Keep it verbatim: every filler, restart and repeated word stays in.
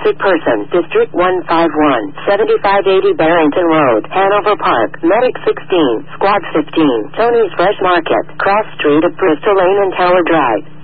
traffic person, District one five one, seventy-five eighty Barrington Road, Hanover Park, Medic sixteen, Squad fifteen, Tony's Fresh Market, Cross Street at Bristol Lane and Tower Drive.